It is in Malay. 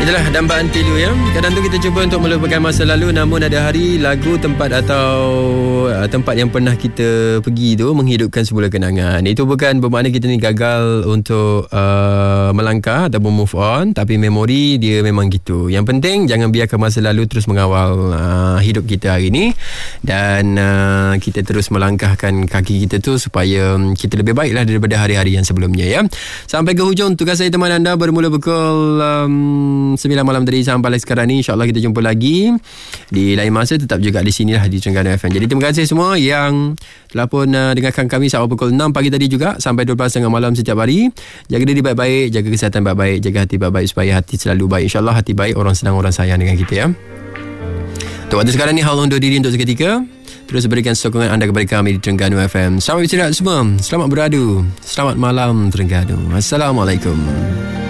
Itulah dambaan pilu ya. Kadang tu kita cuba untuk melupakan masa lalu, namun ada hari lagu, tempat atau tempat yang pernah kita pergi tu menghidupkan sebuah kenangan. Itu bukan bermakna kita ni gagal untuk melangkah ataupun move on, tapi memori dia memang gitu. Yang penting jangan biarkan masa lalu terus mengawal hidup kita hari ni, dan kita terus melangkahkan kaki kita tu supaya kita lebih baiklah daripada hari-hari yang sebelumnya ya. Sampai ke hujung tugas saya teman anda bermula pukul 9 malam tadi sampai sekarang ni. InsyaAllah kita jumpa lagi di lain masa, tetap juga di sinilah di Terengganu FM. Jadi terima kasih semua yang telah pun dengarkan kami sampai pukul 6 pagi tadi juga sampai 12.30 malam setiap hari. Jaga diri baik-baik, jaga kesihatan baik-baik, jaga hati baik-baik supaya hati selalu baik. InsyaAllah hati baik, orang senang, orang sayang dengan kita ya. Untuk waktu sekarang ni, hal undur diri untuk seketika. Terus berikan sokongan anda kepada kami di Terengganu FM. Selamat beristirahat semua. Selamat beradu. Selamat malam Terengganu. Assalamualaikum.